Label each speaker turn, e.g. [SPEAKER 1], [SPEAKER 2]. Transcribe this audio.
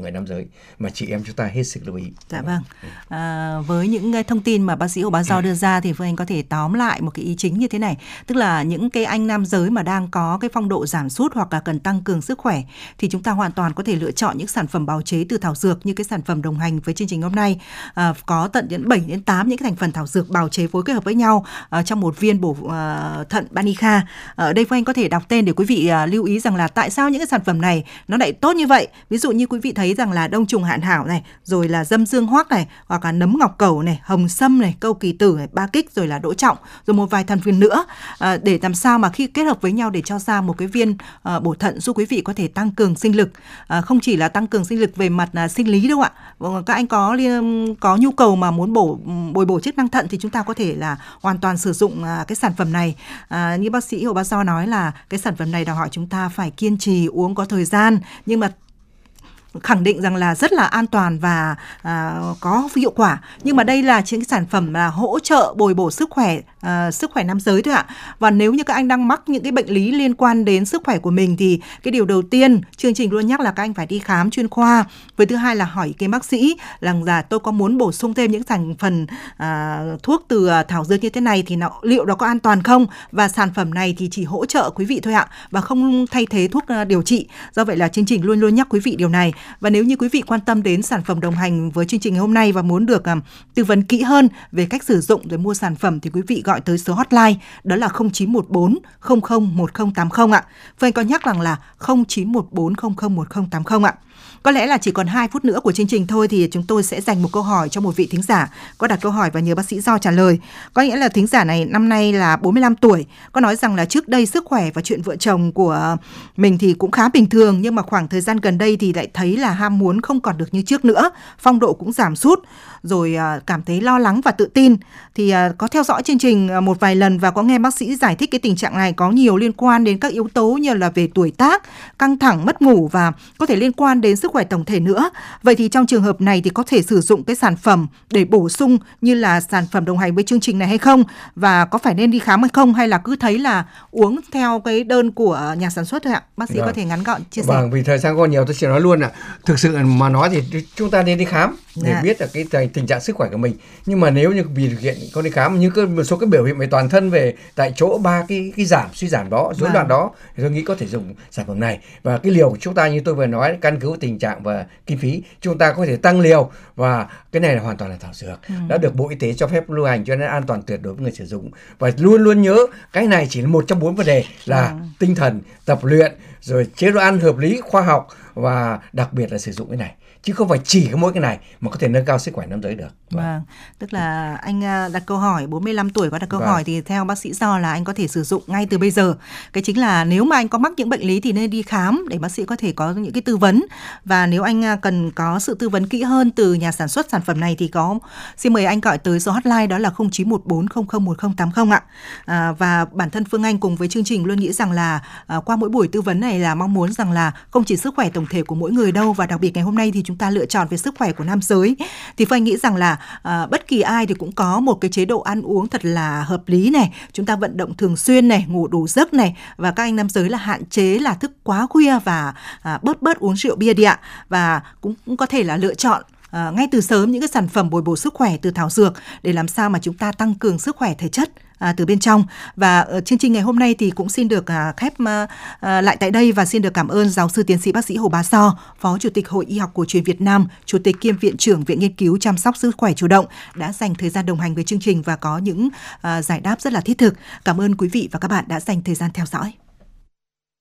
[SPEAKER 1] người nam giới mà chị em chúng ta hết sức lưu ý.
[SPEAKER 2] Dạ vâng. Với những thông tin mà bác sĩ Hồ Bá Do đưa ra thì Phương Anh có thể tóm lại một cái ý chính như thế này, tức là những cái anh nam giới mà đang có cái phong độ giảm sút hoặc là cần tăng cường sức khỏe thì chúng ta hoàn toàn có thể lựa chọn những sản phẩm bào chế từ thảo dược như cái sản phẩm đồng hành với chương trình hôm nay, có tận đến 7 đến 8 những cái thành phần thảo dược bào chế phối kết hợp với nhau trong một viên bổ thận Banica. Ở đây Phương Anh có thể đọc tên để quý vị lưu ý rằng là tại sao những cái sản phẩm này nó lại tốt như vậy. Ví dụ như quý vị thấy rằng là đông trùng hạn hảo này, rồi là dâm dương hoắc này, hoặc là nấm ngọc cẩu này, hồng sâm này, câu kỳ tử này, ba kích, rồi là đỗ trọng, rồi một vài thành phần nữa, để làm sao mà khi kết hợp với nhau để cho ra một cái viên bổ thận giúp quý vị có thể tăng cường sinh lực, không chỉ là tăng cường sinh lực về mặt sinh lý đâu ạ. Các anh có nhu cầu mà muốn bồi bổ chức năng thận thì chúng ta có thể là hoàn toàn sử dụng cái sản phẩm này. Như bác sĩ Hồ Bá Do nói là cái sản phẩm này đòi hỏi chúng ta phải kiên trì uống có thời gian, nhưng mà khẳng định rằng là rất là an toàn và có hiệu quả. Nhưng mà đây là những cái sản phẩm là hỗ trợ bồi bổ sức khỏe nam giới thôi ạ. Và nếu như các anh đang mắc những cái bệnh lý liên quan đến sức khỏe của mình thì cái điều đầu tiên chương trình luôn nhắc là các anh phải đi khám chuyên khoa. Với thứ hai là hỏi cái bác sĩ là tôi có muốn bổ sung thêm những thành phần thuốc từ thảo dược như thế này thì liệu đó có an toàn không? Và sản phẩm này thì chỉ hỗ trợ quý vị thôi ạ, và không thay thế thuốc điều trị. Do vậy là chương trình luôn luôn nhắc quý vị điều này. Và nếu như quý vị quan tâm đến sản phẩm đồng hành với chương trình ngày hôm nay và muốn được tư vấn kỹ hơn về cách sử dụng rồi mua sản phẩm thì quý vị gọi tới số hotline đó là 0914 001080 ạ. Phương Anh có nhắc rằng là 0914 001080 ạ. Có lẽ là chỉ còn 2 phút nữa của chương trình thôi thì chúng tôi sẽ dành một câu hỏi cho một vị thính giả có đặt câu hỏi và nhờ bác sĩ Do trả lời. Có nghĩa là thính giả này năm nay là 45 tuổi, có nói rằng là trước đây sức khỏe và chuyện vợ chồng của mình thì cũng khá bình thường, nhưng mà khoảng thời gian gần đây thì lại thấy là ham muốn không còn được như trước nữa, phong độ cũng giảm sút, rồi cảm thấy lo lắng và tự tin. Thì có theo dõi chương trình một vài lần và có nghe bác sĩ giải thích cái tình trạng này có nhiều liên quan đến các yếu tố như là về tuổi tác, căng thẳng, mất ngủ và có thể liên quan đến sức khỏe tổng thể nữa. Vậy thì trong trường hợp này thì có thể sử dụng cái sản phẩm để bổ sung như là sản phẩm đồng hành với chương trình này hay không? Và có phải nên đi khám hay không? Hay là cứ thấy là uống theo cái đơn của nhà sản xuất thôi ạ? Bác sĩ có thể ngắn gọn chia sẻ.
[SPEAKER 1] Vâng, vì thời gian còn nhiều tôi chỉ nói luôn là thực sự mà nói thì chúng ta nên đi khám để biết là cái tình trạng sức khỏe của mình. Nhưng mà nếu như vì thực hiện có đi khám như một số cái biểu hiện về toàn thân về tại chỗ ba cái suy giảm đó, rối loạn đó thì tôi nghĩ có thể dùng sản phẩm này. Và cái liều của chúng ta như tôi vừa nói, căn cứ tình trạng và kinh phí chúng ta có thể tăng liều, và cái này là hoàn toàn là thảo dược, đã được Bộ Y tế cho phép lưu hành cho nên an toàn tuyệt đối với người sử dụng. Và luôn luôn nhớ cái này chỉ là một trong 4 vấn đề là tinh thần, tập luyện, rồi chế độ ăn hợp lý, khoa học và đặc biệt là sử dụng cái này, chứ không phải chỉ có mỗi cái này mà có thể nâng cao sức khỏe nam giới được.
[SPEAKER 2] Vâng, tức là anh đặt câu hỏi 45 tuổi có đặt câu hỏi thì theo bác sĩ Do là anh có thể sử dụng ngay từ bây giờ. Cái chính là nếu mà anh có mắc những bệnh lý thì nên đi khám để bác sĩ có thể có những cái tư vấn. Và nếu anh cần có sự tư vấn kỹ hơn từ nhà sản xuất sản phẩm này thì xin mời anh gọi tới số hotline đó là 0914 001080 ạ. Và bản thân Phương Anh cùng với chương trình luôn nghĩ rằng là qua mỗi buổi tư vấn này là mong muốn rằng là không chỉ sức khỏe tổng thể của mỗi người đâu, và đặc biệt ngày hôm nay thì chúng ta lựa chọn về sức khỏe của nam giới thì Phương Anh nghĩ rằng là bất kỳ ai thì cũng có một cái chế độ ăn uống thật là hợp lý này, chúng ta vận động thường xuyên này, ngủ đủ giấc này, và các anh nam giới là hạn chế là thức quá khuya và bớt uống rượu bia đi ạ. Và cũng có thể là lựa chọn ngay từ sớm những cái sản phẩm bồi bổ sức khỏe từ thảo dược để làm sao mà chúng ta tăng cường sức khỏe thể chất từ bên trong. Và chương trình ngày hôm nay thì cũng xin được khép lại tại đây và xin được cảm ơn giáo sư tiến sĩ bác sĩ Hồ Bá Do, Phó Chủ tịch Hội Y học cổ truyền Việt Nam, Chủ tịch kiêm Viện trưởng Viện Nghiên cứu chăm sóc sức khỏe chủ động đã dành thời gian đồng hành với chương trình và có những giải đáp rất là thiết thực. Cảm ơn quý vị và các bạn đã dành thời gian theo dõi.